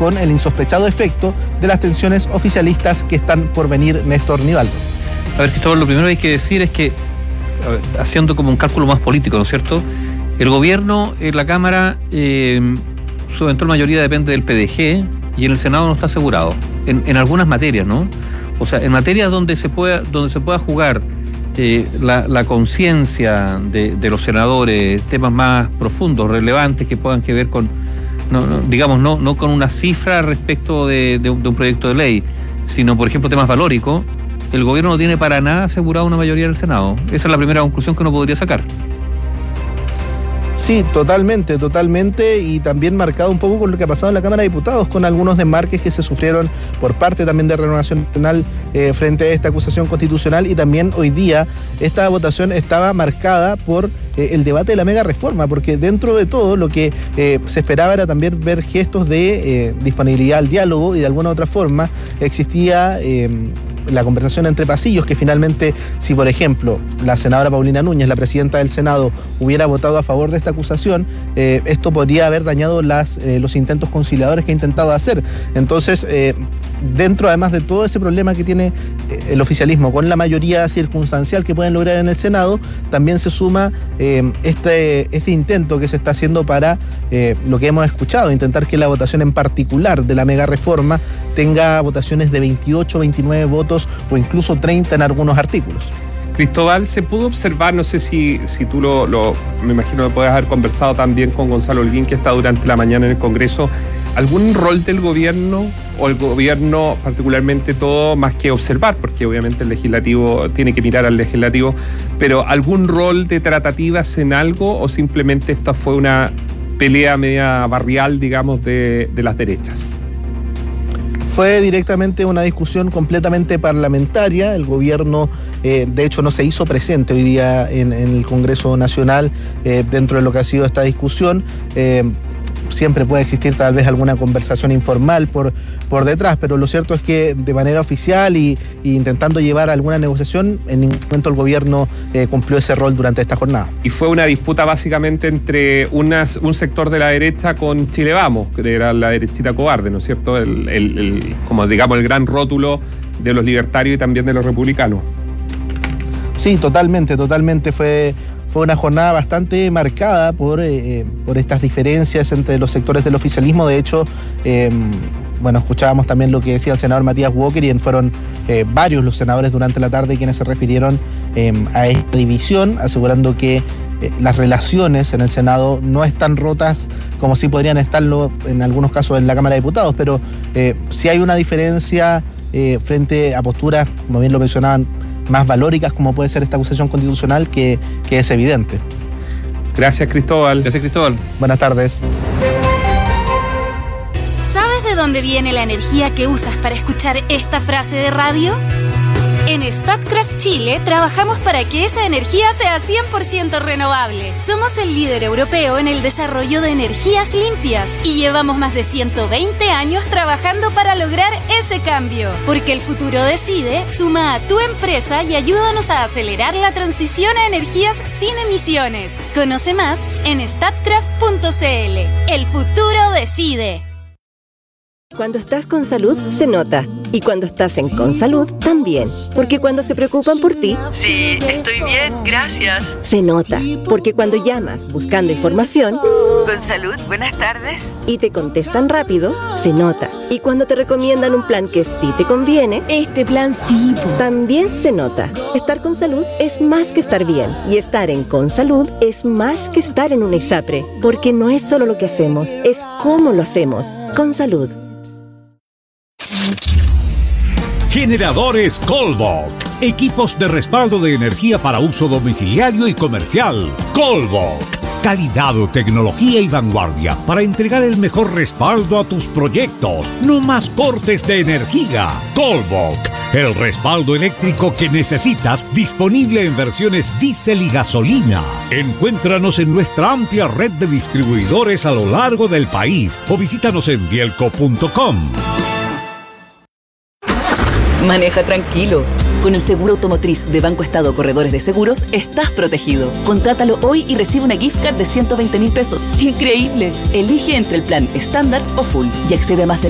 con el insospechado efecto de las tensiones oficialistas que están por venir, Néstor Nivaldo. A ver, Cristóbal, lo primero que hay que decir es que, haciendo como un cálculo más político, ¿no es cierto? El gobierno en la Cámara, su eventual mayoría depende del PDG y en el Senado no está asegurado. En algunas materias, ¿no? O sea, en materias donde se pueda jugar la conciencia de los senadores, temas más profundos, relevantes, que puedan que ver con, no con una cifra respecto de un proyecto de ley, sino, por ejemplo, temas valóricos, el gobierno no tiene para nada asegurado una mayoría del Senado. Esa es la primera conclusión que uno podría sacar. Sí, totalmente, y también marcado un poco con lo que ha pasado en la Cámara de Diputados, con algunos desmarques que se sufrieron por parte también de Renovación Nacional frente a esta acusación constitucional, y también hoy día esta votación estaba marcada por el debate de la mega reforma, porque dentro de todo lo que se esperaba era también ver gestos de disponibilidad al diálogo, y de alguna u otra forma existía la conversación entre pasillos, que finalmente, si por ejemplo la senadora Paulina Núñez, la presidenta del Senado, hubiera votado a favor de esta acusación, esto podría haber dañado los intentos conciliadores que ha intentado hacer. Entonces, dentro además de todo ese problema que tiene el oficialismo con la mayoría circunstancial que pueden lograr en el Senado, también se suma este intento que se está haciendo para lo que hemos escuchado, intentar que la votación en particular de la mega reforma tenga votaciones de 28, 29 votos o incluso 30 en algunos artículos. Cristóbal, se pudo observar, no sé si tú me imagino que puedes haber conversado también con Gonzalo Holguín, que está durante la mañana en el Congreso, ¿algún rol del gobierno o el gobierno particularmente todo, más que observar, porque obviamente el legislativo tiene que mirar al legislativo, pero algún rol de tratativas en algo, o simplemente esta fue una pelea media barrial, digamos, de las derechas? Fue directamente una discusión completamente parlamentaria. El gobierno, de hecho, no se hizo presente hoy día en el Congreso Nacional dentro de lo que ha sido esta discusión. Siempre puede existir tal vez alguna conversación informal por detrás, pero lo cierto es que de manera oficial y intentando llevar alguna negociación, en ningún momento el gobierno cumplió ese rol durante esta jornada. Y fue una disputa básicamente entre un sector de la derecha con Chile Vamos, que era la derechita cobarde, ¿no es cierto? Como digamos el gran rótulo de los libertarios y también de los republicanos. Sí, totalmente. Fue una jornada bastante marcada por estas diferencias entre los sectores del oficialismo. De hecho, escuchábamos también lo que decía el senador Matías Walker, y fueron varios los senadores durante la tarde quienes se refirieron a esta división, asegurando que las relaciones en el Senado no están rotas como sí podrían estarlo en algunos casos en la Cámara de Diputados, pero sí hay una diferencia frente a posturas, como bien lo mencionaban, más valóricas, como puede ser esta acusación constitucional, que es evidente. Gracias, Cristóbal. Buenas tardes. ¿Sabes de dónde viene la energía que usas para escuchar esta frase de radio? En Statkraft Chile trabajamos para que esa energía sea 100% renovable. Somos el líder europeo en el desarrollo de energías limpias y llevamos más de 120 años trabajando para lograr ese cambio. Porque el futuro decide, suma a tu empresa y ayúdanos a acelerar la transición a energías sin emisiones. Conoce más en statkraft.cl. El futuro decide. Cuando estás con salud, se nota. Y cuando estás en Consalud, también. Porque cuando se preocupan por ti... Sí, estoy bien, gracias. Se nota. Porque cuando llamas buscando información... Consalud, buenas tardes. Y te contestan rápido, se nota. Y cuando te recomiendan un plan que sí te conviene... Este plan sí. También se nota. Estar con salud es más que estar bien. Y estar en Consalud es más que estar en una ISAPRE. Porque no es solo lo que hacemos, es cómo lo hacemos. Consalud. Generadores Colbok. Equipos de respaldo de energía para uso domiciliario y comercial. Colbok. Calidad, tecnología y vanguardia para entregar el mejor respaldo a tus proyectos. No más cortes de energía. Colbok. El respaldo eléctrico que necesitas, disponible en versiones diésel y gasolina. Encuéntranos en nuestra amplia red de distribuidores a lo largo del país o visítanos en bielco.com. Maneja tranquilo. Con el seguro automotriz de Banco Estado Corredores de Seguros estás protegido. Contrátalo hoy y recibe una gift card de 120.000 pesos. ¡Increíble! Elige entre el plan estándar o full y accede a más de